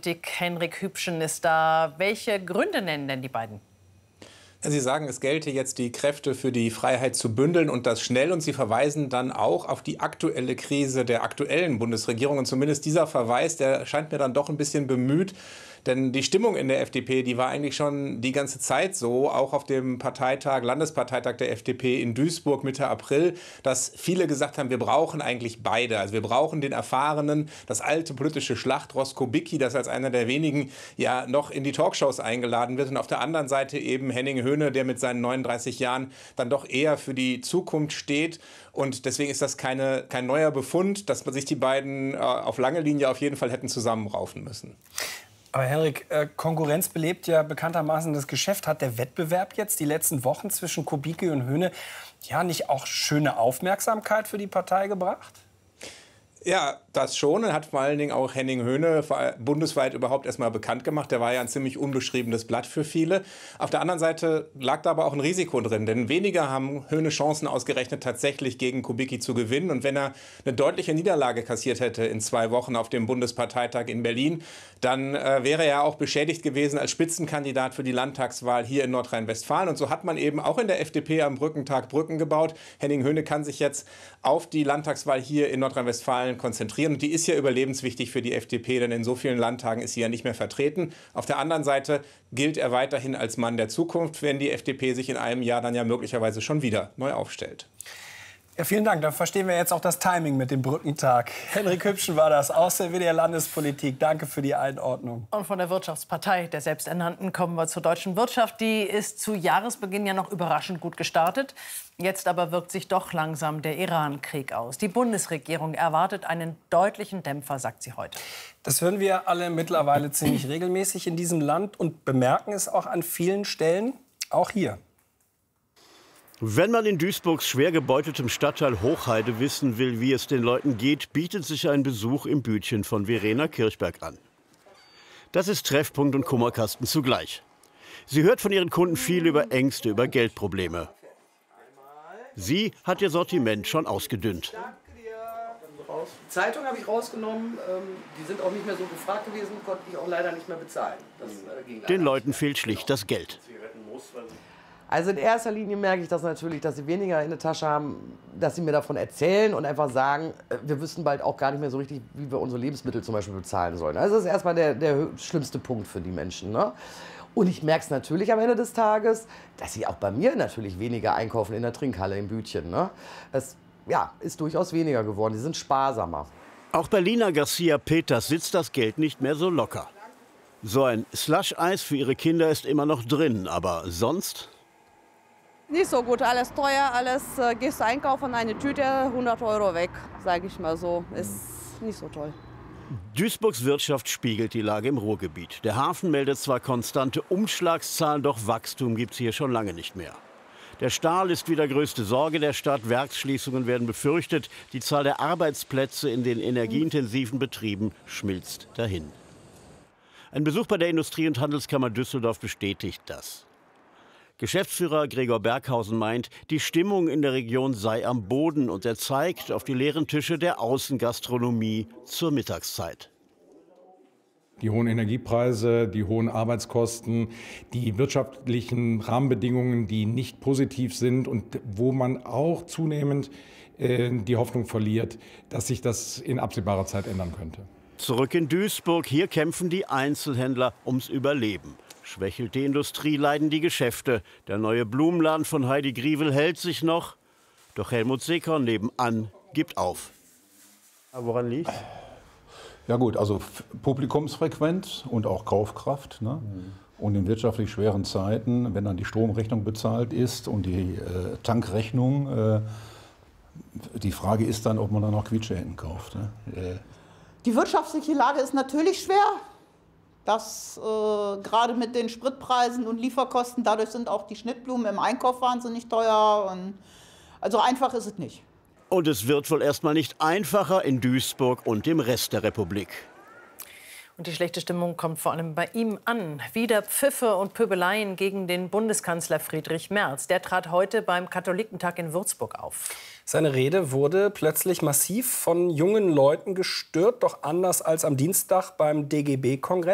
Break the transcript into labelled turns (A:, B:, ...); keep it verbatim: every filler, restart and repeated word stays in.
A: Landespolitik. Henrik Hübschen ist da. Welche Gründe nennen denn die beiden?
B: Sie sagen, es gelte jetzt, die Kräfte für die Freiheit zu bündeln und das schnell. Und Sie verweisen dann auch auf die aktuelle Krise der aktuellen Bundesregierung. Und zumindest dieser Verweis, der scheint mir dann doch ein bisschen bemüht. Denn die Stimmung in der F D P, die war eigentlich schon die ganze Zeit so, auch auf dem Parteitag, Landesparteitag der F D P in Duisburg Mitte April, dass viele gesagt haben, wir brauchen eigentlich beide. Also wir brauchen den erfahrenen, das alte politische Schlachtross Kubicki, das als einer der wenigen ja noch in die Talkshows eingeladen wird. Und auf der anderen Seite eben Henning Höhne, der mit seinen neununddreißig Jahren dann doch eher für die Zukunft steht. Und deswegen ist das keine, kein neuer Befund, dass man sich die beiden äh, auf lange Linie auf jeden Fall hätten zusammenraufen müssen.
C: Aber Henrik, äh, Konkurrenz belebt ja bekanntermaßen das Geschäft. Hat der Wettbewerb jetzt die letzten Wochen zwischen Kubicki und Höhne ja nicht auch schöne Aufmerksamkeit für die Partei gebracht?
B: Ja, das schon. Und hat vor allen Dingen auch Henning Höhne bundesweit überhaupt erst mal bekannt gemacht. Der war ja ein ziemlich unbeschriebenes Blatt für viele. Auf der anderen Seite lag da aber auch ein Risiko drin. Denn weniger haben Höhne Chancen ausgerechnet, tatsächlich gegen Kubicki zu gewinnen. Und wenn er eine deutliche Niederlage kassiert hätte in zwei Wochen auf dem Bundesparteitag in Berlin, dann äh, wäre er auch beschädigt gewesen als Spitzenkandidat für die Landtagswahl hier in Nordrhein-Westfalen. Und so hat man eben auch in der F D P am Brückentag Brücken gebaut. Henning Höhne kann sich jetzt auf die Landtagswahl hier in Nordrhein-Westfalen konzentrieren. Und die ist ja überlebenswichtig für die F D P, denn in so vielen Landtagen ist sie ja nicht mehr vertreten. Auf der anderen Seite gilt er weiterhin als Mann der Zukunft, wenn die F D P sich in einem Jahr dann ja möglicherweise schon wieder neu aufstellt.
C: Ja, vielen Dank. Da verstehen wir jetzt auch das Timing mit dem Brückentag. Henrik Hübschen war das aus der W D R Landespolitik. Danke für die Einordnung.
A: Und von der Wirtschaftspartei der Selbsternannten kommen wir zur deutschen Wirtschaft. Die ist zu Jahresbeginn ja noch überraschend gut gestartet. Jetzt aber wirkt sich doch langsam der Iran-Krieg aus. Die Bundesregierung erwartet einen deutlichen Dämpfer, sagt sie heute.
C: Das hören wir alle mittlerweile ziemlich regelmäßig in diesem Land und bemerken es auch an vielen Stellen, auch hier.
D: Wenn man in Duisburgs schwer gebeuteltem Stadtteil Hochheide wissen will, wie es den Leuten geht, bietet sich ein Besuch im Bütchen von Verena Kirchberg an. Das ist Treffpunkt und Kummerkasten zugleich. Sie hört von ihren Kunden viel über Ängste, über Geldprobleme. Sie hat ihr Sortiment schon ausgedünnt.
E: Zeitung habe ich rausgenommen, die sind auch nicht mehr so gefragt gewesen, konnte ich auch leider nicht mehr bezahlen. Das ging
D: Den Leuten fehlt schlicht das Geld.
E: Also in erster Linie merke ich das natürlich, dass sie weniger in der Tasche haben, dass sie mir davon erzählen und einfach sagen, wir wüssten bald auch gar nicht mehr so richtig, wie wir unsere Lebensmittel zum Beispiel bezahlen sollen. Also das ist erstmal der, der schlimmste Punkt für die Menschen, ne? Und ich merke es natürlich am Ende des Tages, dass sie auch bei mir natürlich weniger einkaufen in der Trinkhalle im Bütchen, ne? Das ja, ist durchaus weniger geworden, die sind sparsamer.
D: Auch bei Lina Garcia Peters sitzt das Geld nicht mehr so locker. So ein Slush-Eis für ihre Kinder ist immer noch drin, aber sonst?
F: Nicht so gut, alles teuer, alles äh, gehst du einkaufen, eine Tüte, hundert Euro weg, sage ich mal so. Ist nicht so toll.
D: Duisburgs Wirtschaft spiegelt die Lage im Ruhrgebiet. Der Hafen meldet zwar konstante Umschlagszahlen, doch Wachstum gibt es hier schon lange nicht mehr. Der Stahl ist wieder größte Sorge der Stadt. Werksschließungen werden befürchtet. Die Zahl der Arbeitsplätze in den energieintensiven Betrieben schmilzt dahin. Ein Besuch bei der Industrie- und Handelskammer Düsseldorf bestätigt das. Geschäftsführer Gregor Berghausen meint, die Stimmung in der Region sei am Boden und er zeigt auf die leeren Tische der Außengastronomie zur Mittagszeit.
G: Die hohen Energiepreise, die hohen Arbeitskosten, die wirtschaftlichen Rahmenbedingungen, die nicht positiv sind und wo man auch zunehmend äh, die Hoffnung verliert, dass sich das in absehbarer Zeit ändern könnte.
D: Zurück in Duisburg, hier kämpfen die Einzelhändler ums Überleben. Schwächelt die Industrie, leiden die Geschäfte. Der neue Blumenladen von Heidi Grievel hält sich noch. Doch Helmut Seekorn nebenan gibt auf.
H: Woran liegt? Ja gut, also Publikumsfrequenz und auch Kaufkraft. Ne? Mhm. Und in wirtschaftlich schweren Zeiten, wenn dann die Stromrechnung bezahlt ist und die äh, Tankrechnung, äh, die Frage ist dann, ob man dann noch Quietscheenten kauft. Ne? Äh.
I: Die wirtschaftliche Lage ist natürlich schwer. Das äh, gerade mit den Spritpreisen und Lieferkosten, dadurch sind auch die Schnittblumen im Einkauf wahnsinnig teuer. Und also einfach ist es nicht.
D: Und es wird wohl erstmal nicht einfacher in Duisburg und dem Rest der Republik.
A: Und die schlechte Stimmung kommt vor allem bei ihm an. Wieder Pfiffe und Pöbeleien gegen den Bundeskanzler Friedrich Merz. Der trat heute beim Katholikentag in Würzburg auf.
C: Seine Rede wurde plötzlich massiv von jungen Leuten gestört, doch anders als am Dienstag beim D G B-Kongress.